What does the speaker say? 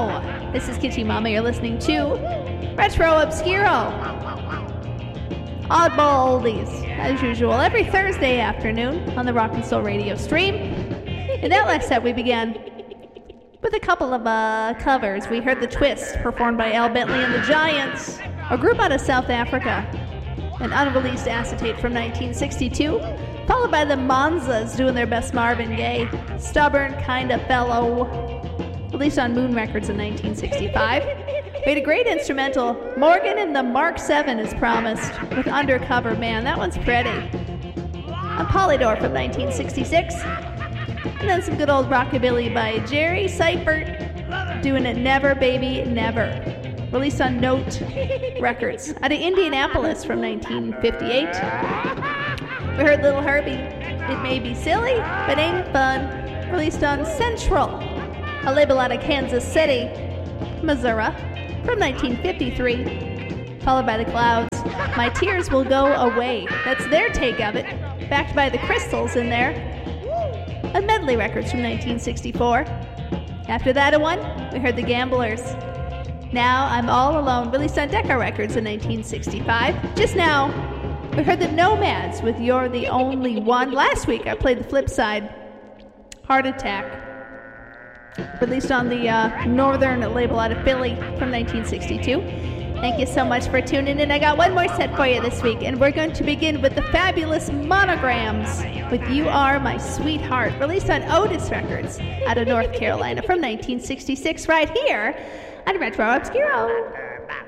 This is Kitty Mama. You're listening to Retro Obscuro. Oddball oldies, as usual, every Thursday afternoon on the Rock and Soul Radio stream. In that last set, we began with a couple of covers. We heard The Twist, performed by Al Bentley and the Giants, a group out of South Africa. An unreleased acetate from 1962, followed by the Monzas doing their best Marvin Gaye, Stubborn Kinda Fellow, released on Moon Records in 1965. We had a great instrumental, Morgan and the Mark 7 as promised, with Undercover Man. That one's pretty. On Polydor from 1966. And then some good old rockabilly by Jerry Seifert, doing it Never Baby Never, released on Note Records out of Indianapolis from 1958. We heard Little Herbie, It May Be Silly, But Ain't Fun, released on Central, a label out of Kansas City, Missouri, from 1953, followed by The Clouds, My Tears Will Go Away. That's their take of it, backed by the Crystals in there, on Medley Records from 1964. After that one, we heard The Gamblers, Now I'm All Alone, released on Decca Records in 1965. Just now, we heard The Nomads with You're the Only One. Last week, I played the flip side, Heart Attack, released on the Northern label out of Philly from 1962. Thank you so much for tuning in. I got one more set for you this week, and we're going to begin with the fabulous Monograms with You Are My Sweetheart, released on Otis Records out of North Carolina from 1966, right here on Retro Obscuro.